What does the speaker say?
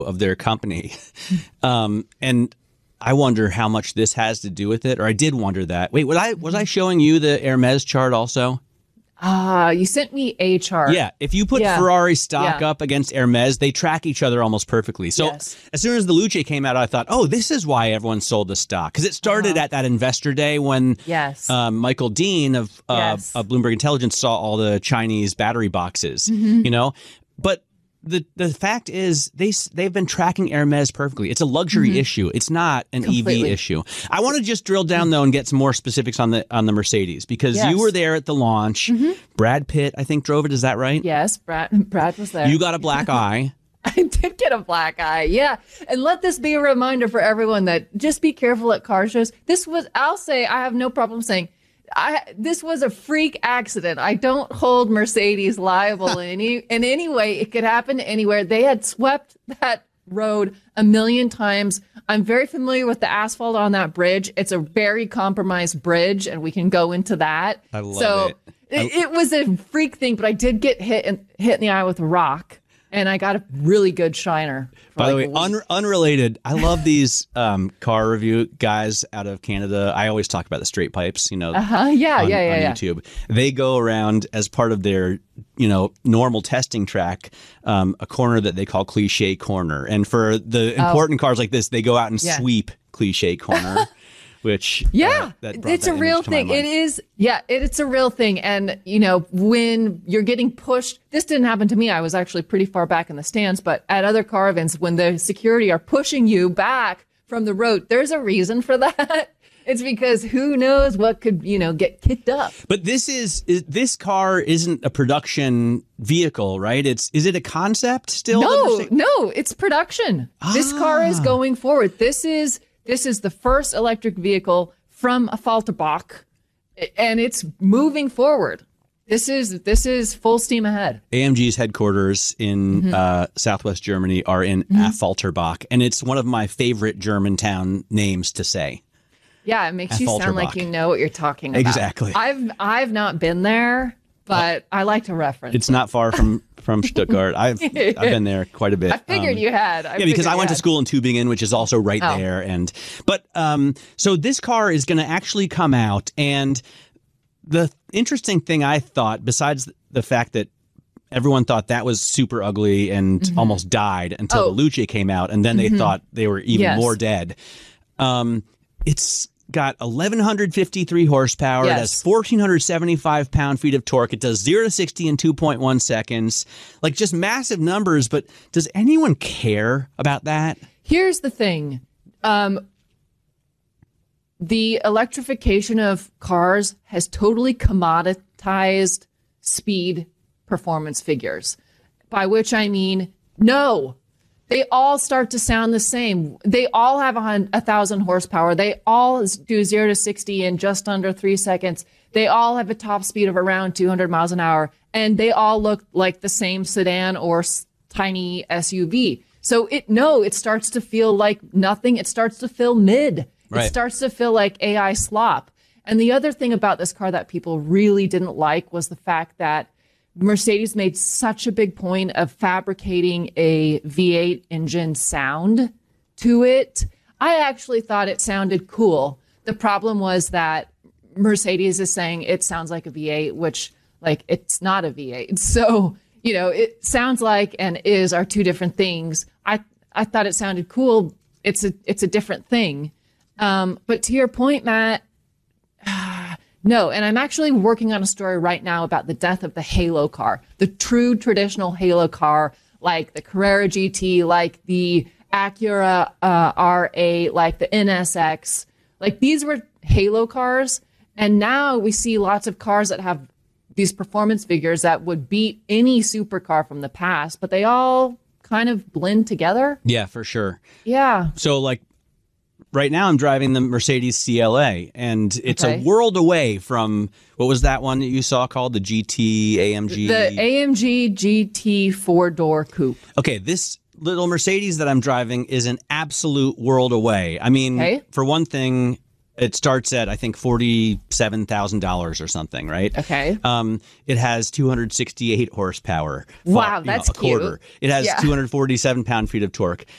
of their company. And I wonder how much this has to do with it, or I did wonder that. Wait, was I showing you the Hermes chart also? You sent me a chart. Yeah, if you put Ferrari stock up against Hermes, they track each other almost perfectly. So as soon as the Luce came out, I thought, oh, this is why everyone sold the stock. Because it started at that investor day when Michael Dean of Bloomberg Intelligence saw all the Chinese battery boxes, you know? But the fact is they've been tracking Hermes perfectly. It's a luxury issue. It's not an EV issue. I want to just drill down though and get some more specifics on the Mercedes because you were there at the launch. Brad Pitt, I think, drove it. Is that right? Yes, Brad was there. You got a black eye. I did get a black eye, yeah. And let this be a reminder for everyone that just be careful at car shows. I'll say, I have no problem saying, this was a freak accident. I don't hold Mercedes liable in any way. It could happen anywhere. They had swept that road a million times. I'm very familiar with the asphalt on that bridge. It's a very compromised bridge, and we can go into that. I love it. It was a freak thing, but I did get hit in the eye with a rock. And I got a really good shiner. By the way, unrelated, I love these car review guys out of Canada. I always talk about the straight pipes, you know, on YouTube. They go around as part of their, normal testing track, a corner that they call Cliche Corner. And for the important cars like this, they go out and sweep Cliche Corner. Which it's a real thing. It is. Yeah, it's a real thing. And, when you're getting pushed, this didn't happen to me. I was actually pretty far back in the stands. But at other car events, when the security are pushing you back from the road, there's a reason for that. It's because who knows what could, get kicked up. But this car isn't a production vehicle, right? Is it a concept still? No, it's production. This car is going forward. This is the first electric vehicle from a Falterbach, and it's moving forward. This is full steam ahead. AMG's headquarters in Southwest Germany are in Affalterbach, and it's one of my favorite Germantown names to say. Yeah, it makes you sound like you know what you're talking about. Exactly. I've not been there, but I like to reference. It's not far from Stuttgart. I've been there quite a bit. I figured you had. Because I went to school in Tübingen, which is also right there. But so this car is going to actually come out. And the interesting thing I thought, besides the fact that everyone thought that was super ugly and almost died until the Luce came out, and then they thought they were even more dead. It's got 1,153 horsepower. It has 1,475 pound-feet of torque. It does 0 to 60 in 2.1 seconds. Like, just massive numbers. But does anyone care about that? Here's the thing. The electrification of cars has totally commoditized speed performance figures, by which I mean, no. They all start to sound the same. They all have 1,000 horsepower. They all do 0 to 60 in just under 3 seconds. They all have a top speed of around 200 miles an hour. And they all look like the same sedan or tiny SUV. So it starts to feel like nothing. It starts to feel mid. Right. It starts to feel like AI slop. And the other thing about this car that people really didn't like was the fact that Mercedes made such a big point of fabricating a V8 engine sound to it. I actually thought it sounded cool. The problem was that Mercedes is saying it sounds like a V8, which, it's not a V8. So, it sounds like and are two different things. I thought it sounded cool. It's a different thing. But to your point, Matt, no, and I'm actually working on a story right now about the death of the Halo car, the true traditional Halo car, like the Carrera GT, like the Acura RA, like the NSX. Like, these were Halo cars, and now we see lots of cars that have these performance figures that would beat any supercar from the past, but they all kind of blend together. Yeah, for sure. Yeah. So, right now I'm driving the Mercedes CLA, and it's a world away from, what was that one that you saw called the GT AMG? The AMG GT 4-door coupe. Okay, this little Mercedes that I'm driving is an absolute world away. I mean, for one thing, It starts at, I think, $47,000 or something, right? Okay. It has 268 horsepower. Wow, that's a quarter. cute. It has 247 pound-feet of torque.